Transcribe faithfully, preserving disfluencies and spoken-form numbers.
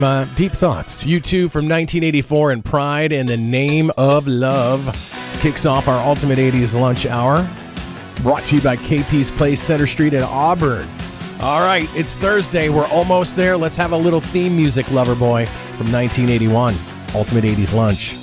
Uh, Deep Thoughts, U two from nineteen eighty-four, and Pride in the Name of Love kicks off our Ultimate eighties Lunch Hour. Brought to you by K P's Place, Center Street in Auburn. All right, it's Thursday. We're almost there. Let's have a little theme music, Loverboy, from nineteen eighty-one. Ultimate eighties Lunch.